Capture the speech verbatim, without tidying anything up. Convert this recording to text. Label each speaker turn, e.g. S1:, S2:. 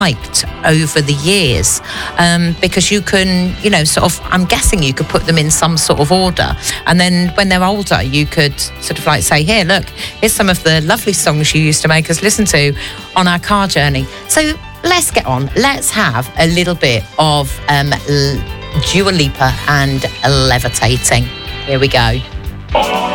S1: liked over the years, um, because you can, you know, sort of, I'm guessing you could put them in some sort of order, and then when they're older you could sort of like say, here, look, here's some of the lovely songs you used to make us listen to on our car journey. So let's get on, let's have a little bit of um, Dua Lipa and Levitating. Here we go.